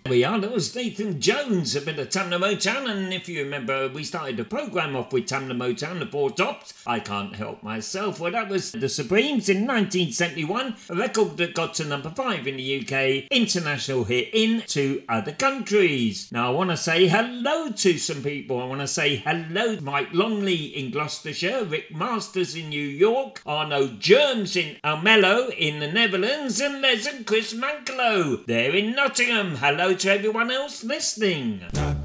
we are. That was Nathan Jones, a bit of Tamla Motown. And if you remember, we started the programme off with Tamla Motown, the Four Tops. I can't help myself. Well, that was the Supremes in 1971, a record that got to number 5 in the UK, international hit in 2 other countries. Now, I want to say hello to some people. I want to say hello to Mike Longley in Gloucestershire, Rick Masters in New York, Arno Germs in Almelo in the Netherlands, and Les and Chris Manklow there in Nottingham. Hello to everyone else listening.